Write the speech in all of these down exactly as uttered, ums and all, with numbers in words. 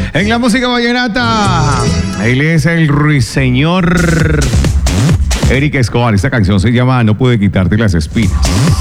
En la música vallenata, él es el ruiseñor Eric Escobar. Esta canción se llama No pude quitarte las espinas.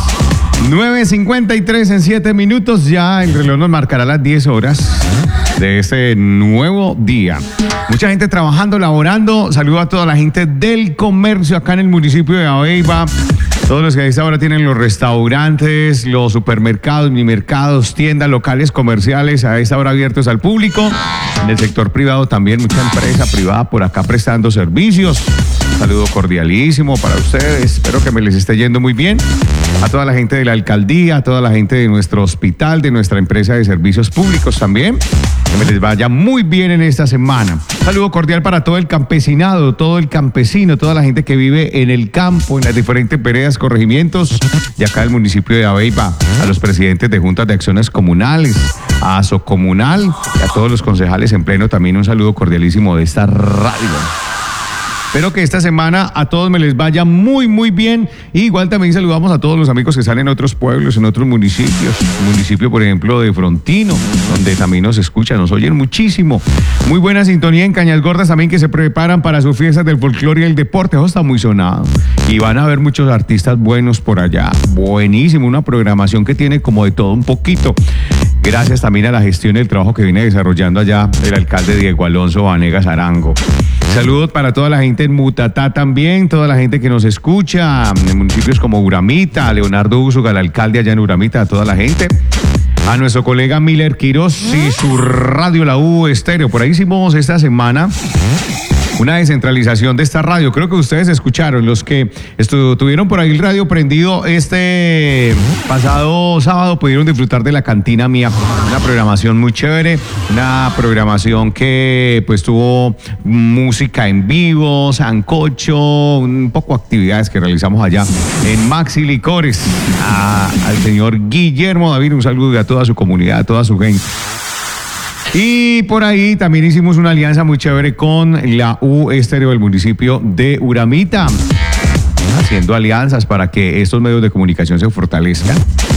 nueve cincuenta y tres en siete minutos. Ya el reloj nos marcará las diez horas de este nuevo día. Mucha gente trabajando, laborando. Saludo a toda la gente del comercio acá en el municipio de Abeiba. Todos los que a esta hora tienen los restaurantes, los supermercados, minimercados, tiendas locales, comerciales, a esta hora abiertos al público. En el sector privado también, mucha empresa privada por acá prestando servicios. Saludo cordialísimo para ustedes. Espero que me les esté yendo muy bien. A toda la gente de la alcaldía, a toda la gente de nuestro hospital, de nuestra empresa de servicios públicos también. Que me les vaya muy bien en esta semana. Saludo cordial para todo el campesinado, todo el campesino, toda la gente que vive en el campo, en las diferentes veredas, corregimientos de acá del municipio de Abeiba. A los presidentes de juntas de acciones comunales, a Socomunal y a todos los concejales en pleno también un saludo cordialísimo de esta radio. Espero que esta semana a todos me les vaya muy, muy bien. Y igual también saludamos a todos los amigos que están en otros pueblos, en otros municipios. Municipio, por ejemplo, de Frontino, donde también nos escuchan, nos oyen muchísimo. Muy buena sintonía en Cañas Gordas también, que se preparan para sus fiestas del folclore y el deporte. Eso está muy sonado. Y van a ver muchos artistas buenos por allá. Buenísimo, una programación que tiene como de todo un poquito. Gracias también a la gestión y el trabajo que viene desarrollando allá el alcalde Diego Alonso Vanegas Arango. Saludos para toda la gente en Mutatá también, toda la gente que nos escucha, en municipios como Uramita, a Leonardo Úsuga, el alcalde allá en Uramita, a toda la gente. A nuestro colega Miller Quiroz y su radio La U Estéreo. Por ahí hicimos esta semana una descentralización de esta radio. Creo que ustedes escucharon, los que estuvieron por ahí el radio prendido este pasado sábado pudieron disfrutar de la Cantina Mía. Una programación muy chévere, una programación que pues tuvo música en vivo, sancocho, un poco de actividades que realizamos allá en Maxi Licores. A, al señor Guillermo David, un saludo a toda su comunidad, a toda su gente. Y por ahí también hicimos una alianza muy chévere con la U Estéreo del municipio de Uramita, haciendo alianzas para que estos medios de comunicación se fortalezcan.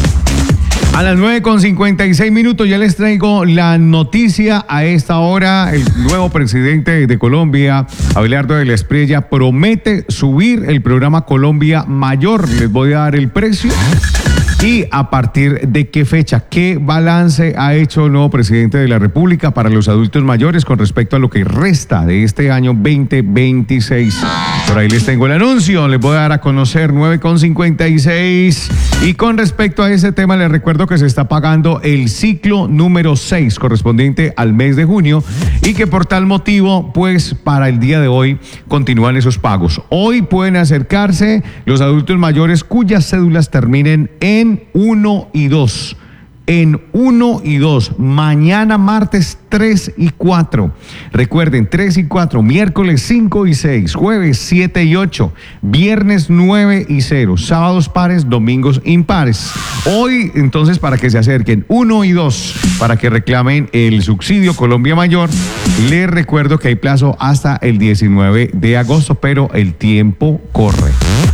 A las nueve con cincuenta y seis minutos ya les traigo la noticia a esta hora. El nuevo presidente de Colombia, Abelardo de la Espriella, promete subir el programa Colombia Mayor. Les voy a dar el precio. ¿Y a partir de qué fecha? ¿Qué balance ha hecho el nuevo presidente de la República para los adultos mayores con respecto a lo que resta de este año veinte veintiséis? Por ahí les tengo el anuncio, les voy a dar a conocer nueve con cincuenta y seis. Y con respecto a ese tema, les recuerdo que se está pagando el ciclo número seis correspondiente al mes de junio y que por tal motivo, pues para el día de hoy continúan esos pagos. Hoy pueden acercarse los adultos mayores cuyas cédulas terminen en uno y dos. En uno y dos, mañana martes tres y cuatro. Recuerden, tres y cuatro, miércoles cinco y seis, jueves siete y ocho, viernes nueve y cero, sábados pares, domingos impares. Hoy, entonces, para que se acerquen uno y dos, para que reclamen el subsidio Colombia Mayor, les recuerdo que hay plazo hasta el diecinueve de agosto, pero el tiempo corre.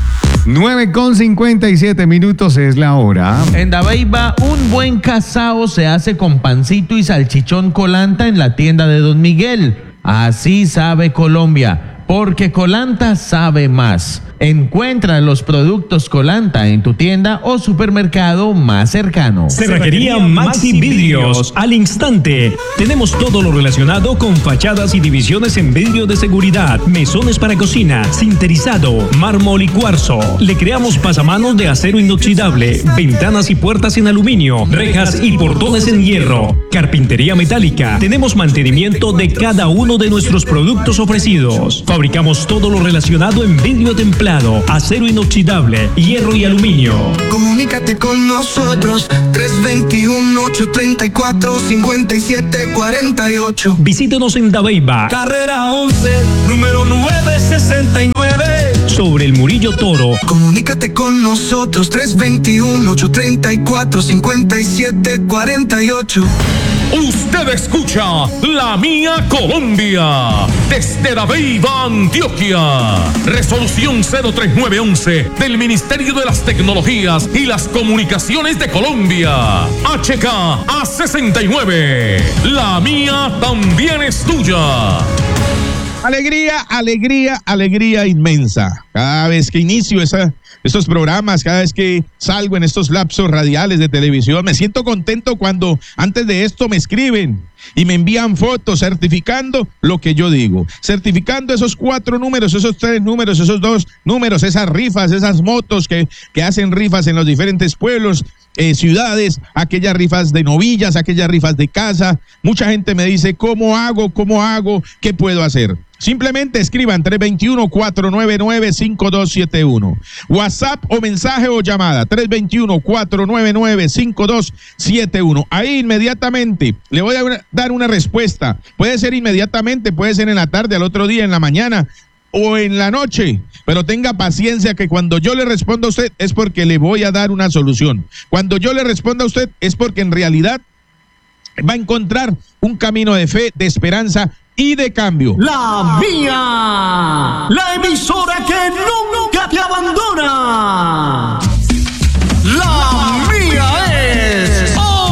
nueve con cincuenta y siete minutos es la hora. En Dabeiba, un buen casao se hace con pancito y salchichón Colanta en la tienda de Don Miguel. Así sabe Colombia, porque Colanta sabe más. Encuentra los productos Colanta en tu tienda o supermercado más cercano. Cerrajería Maxi Vidrios, al instante. Tenemos todo lo relacionado con fachadas y divisiones en vidrio de seguridad, mesones para cocina, sinterizado, mármol y cuarzo. Le creamos pasamanos de acero inoxidable, ventanas y puertas en aluminio, rejas y portones en hierro, carpintería metálica. Tenemos mantenimiento de cada uno de nuestros productos ofrecidos. Fabricamos todo lo relacionado en vidrio templado, acero inoxidable, hierro y aluminio. Comunícate con nosotros tres dos uno, ocho tres cuatro, cinco siete cuatro ocho. Visítenos en Dabeiba, Carrera once, número nueve sesenta y nueve. sobre el Murillo Toro. Comunícate con nosotros tres dos uno, ocho tres cuatro, cinco siete cuatro ocho. Usted Usted escucha La Mía Colombia desde La Beiba, Antioquia. Resolución cero tres nueve once del Ministerio de las Tecnologías y las Comunicaciones de Colombia. H K A sesenta y nueve. La mía también es tuya. Alegría, alegría, alegría inmensa. Cada vez que inicio esa, estos programas, cada vez que salgo en estos lapsos radiales de televisión, me siento contento cuando antes de esto me escriben y me envían fotos certificando lo que yo digo, certificando esos cuatro números, esos tres números, esos dos números, esas rifas, esas motos que, que hacen rifas en los diferentes pueblos, eh, ciudades, aquellas rifas de novillas, aquellas rifas de casa. Mucha gente me dice, ¿cómo hago? ¿Cómo hago? ¿Qué puedo hacer? Simplemente escriban tres dos uno, cuatro nueve nueve, cinco dos siete uno. WhatsApp o mensaje o llamada tres dos uno, cuatro nueve nueve, cinco dos siete uno. Ahí inmediatamente le voy a dar una respuesta. Puede ser inmediatamente, puede ser en la tarde, al otro día, en la mañana o en la noche. Pero tenga paciencia que cuando yo le responda a usted es porque le voy a dar una solución. Cuando yo le responda a usted es porque en realidad va a encontrar un camino de fe, de esperanza y de cambio. La Mía, la emisora que nunca